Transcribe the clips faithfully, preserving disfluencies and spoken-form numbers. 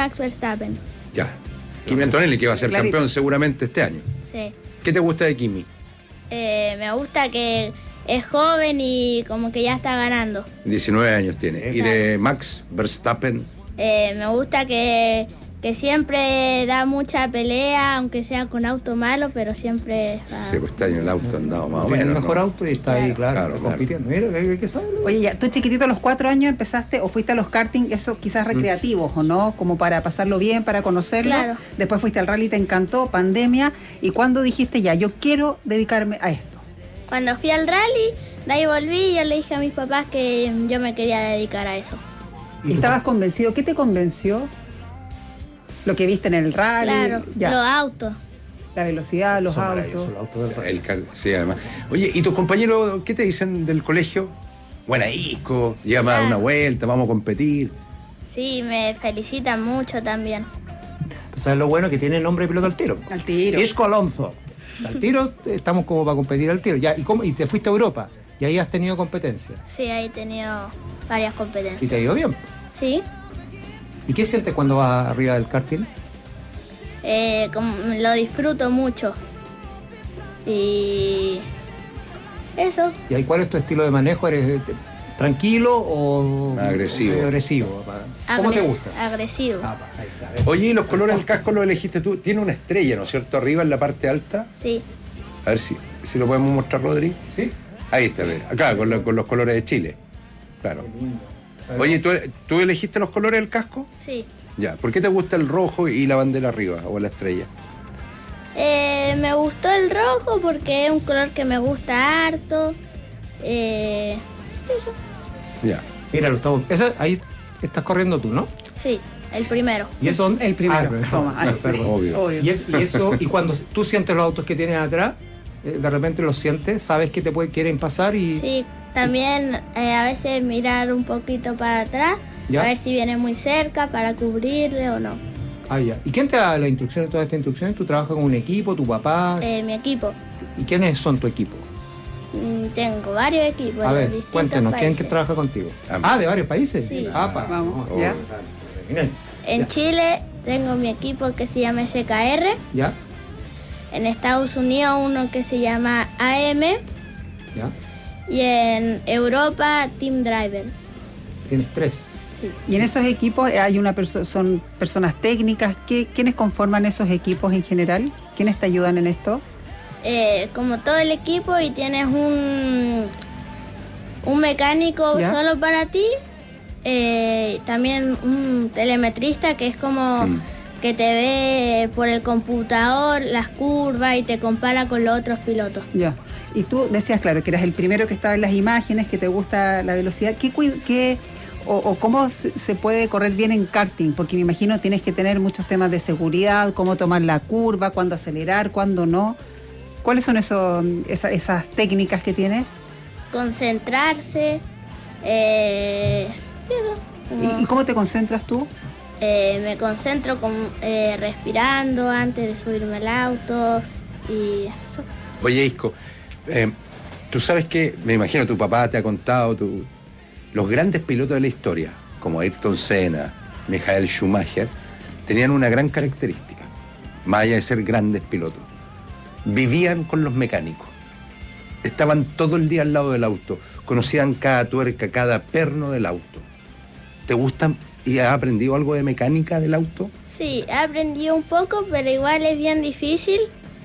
Max Verstappen. Ya. Kimi Antonelli, que va a ser Clarito. campeón seguramente este año. Sí. ¿Qué te gusta de Kimi? Eh, me gusta que es joven y como que ya está ganando. diecinueve años tiene. ¿Y de Max Verstappen? Eh, me gusta que, que siempre da mucha pelea, aunque sea con auto malo, pero siempre va... Sí, pues este año el auto ha andado más o Tiene menos. el mejor ¿no? auto y está ahí, claro, Claro, está claro. compitiendo. Mira, hay que saberlo. Oye, ya, tú chiquitito a los cuatro años empezaste o fuiste a los karting, eso quizás recreativos, ¿o no? Como para pasarlo bien, para conocerlo. Claro. Después fuiste al rally, te encantó, pandemia. ¿Y cuándo dijiste ya, yo quiero dedicarme a esto? Cuando fui al rally, de ahí volví y yo le dije a mis papás que yo me quería dedicar a eso. ¿Y estabas convencido? ¿Qué te convenció? Lo que viste en el rally, Claro, ya, los autos. la velocidad, los Son autos. maravillosos los autos del rally. El car- sí, además. Oye, ¿y tus compañeros qué te dicen del colegio? Buena Isco, llévame a dar una vuelta, vamos a competir. Sí, me felicitan mucho también. Pues, ¿sabes lo bueno? Que tiene el nombre de piloto al tiro. Al tiro. Isco Alonso. Al tiro, estamos como para competir al tiro. Ya, ¿y, cómo? Y te fuiste a Europa. Y ahí has tenido competencia. Sí, ahí he tenido varias Y competencias. te ha ido bien. Sí, ¿Y qué sientes cuando vas arriba del karting? eh, como- lo disfruto mucho. Y eso, ¿Y ahí cuál es tu estilo de manejo? ¿Eres eh, tranquilo o Agresivo. o agresivo? ¿Cómo agre- te gusta? agresivo. Ah, pa, ahí está, ¿ves? Oye, ¿y los colores del casco los elegiste tú? Tiene una estrella, ¿no es cierto? Arriba en la parte alta. Sí, A ver si, si lo podemos mostrar, Rodri. ¿Sí? Ahí está, ve. Acá, con, lo- con los colores de Chile. Claro. Oye, ¿tú, ¿tú elegiste los colores del casco? sí. Ya. ¿Por qué te gusta el rojo y la bandera arriba o la estrella? Eh, me gustó el rojo porque es un color que me gusta harto. Eh, Ya. Mira, lo estamos. Esa, ahí estás corriendo tú, ¿no? sí, el primero. Y eso. El primero. Ah, Toma, ahí. perdón. Obvio. Obvio. Y, es- y eso, y cuando tú sientes los autos que tienes atrás, eh, de repente los sientes, sabes que te puede, quieren pasar y. Sí, también eh, a veces mirar un poquito para atrás, ¿Ya? a ver si viene muy cerca para cubrirle o no. Ah, ya. ¿Y quién te da las instrucciones, todas estas instrucciones? ¿Tú trabajas con un equipo, tu papá? Eh, mi equipo, ¿Y quiénes son tu equipo? mm, tengo varios equipos A de ver, distintos cuéntenos, ¿quién que países. trabaja contigo? Ah, Ah, ¿de varios países? Sí. Ah, pa. Vamos, Oh, ya. oh, eminencia. En Ya. Chile tengo mi equipo que se llama S K R, ¿Ya? en Estados Unidos uno que se llama A M ¿Ya? y en Europa Team Driver. Tienes tres. Sí. Y en esos equipos hay una perso- son personas técnicas. ¿Qué, ¿Quiénes conforman esos equipos en general? ¿Quiénes te ayudan en esto? Eh, como todo el equipo y tienes un, un mecánico ¿Ya? solo para ti, eh, también un telemetrista que es como Mm. que te ve por el computador las curvas y te compara con los otros pilotos. Ya. Y tú decías, claro, que eras el primero que estaba en las imágenes, que te gusta la velocidad. ¿Qué, cui- qué, o, o cómo se, se puede correr bien en karting? Porque me imagino tienes que tener muchos temas de seguridad, cómo tomar la curva, cuándo acelerar, cuándo no. ¿Cuáles son esos, esa- esas técnicas que tienes? Concentrarse, eh, eso, como, ¿Y, y cómo te concentras tú? eh, me concentro con, eh, respirando antes de subirme al auto y eso. Oye, Isco, eh, tú sabes que, me imagino tu papá te ha contado, tu- los grandes pilotos de la historia, como Ayrton Senna, Michael Schumacher, tenían una gran característica, más allá de ser grandes pilotos. Vivían con los mecánicos. Estaban todo el día al lado del auto, conocían cada tuerca, cada perno del auto. ¿Te gustan y has aprendido algo de mecánica del auto? Sí, he aprendido un poco, pero igual es bien difícil.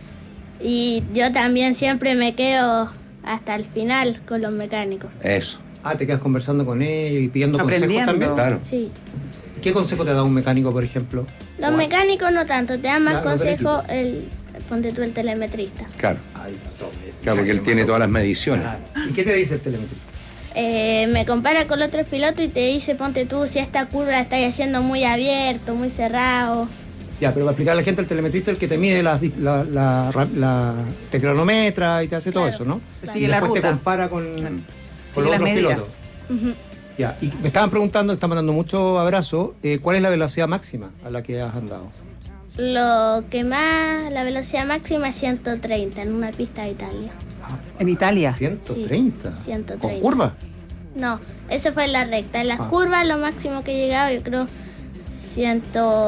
Y yo también siempre me quedo hasta el final con los mecánicos. Eso, Ah, te quedas conversando con ellos y pidiendo consejos Aprendiendo. también. claro. Sí. ¿Qué consejo te da un mecánico, por ejemplo? Los O- mecánicos no tanto, te dan más Ya, los del consejos el, ponte tú el telemetrista. Claro, Ay, está todo bien. claro, porque él tiene todas las mediciones. Claro. ¿Y qué te dice el telemetrista? Eh, me compara con otros pilotos y te dice, ponte tú, si esta curva la estás haciendo muy abierto, muy cerrado. Ya, pero para explicar a la gente, el telemetrista es el que te mide las di- la, la, ra- la- te cronometra y te hace todo Claro. eso, ¿no? Te sigue y la después te ruta. compara con, Claro. con Sigue los las otros medidas. pilotos. Ujú. Ya, y me estaban preguntando, están mandando muchos abrazos, eh, ¿cuál es la velocidad máxima a la que has andado? Lo que más, la velocidad máxima es ciento treinta en una pista de Italia. En Italia. ciento treinta. Sí, ciento ¿Con treinta. curva? No, eso fue en la recta. En las Ah. curvas lo máximo que he llegado yo creo cien.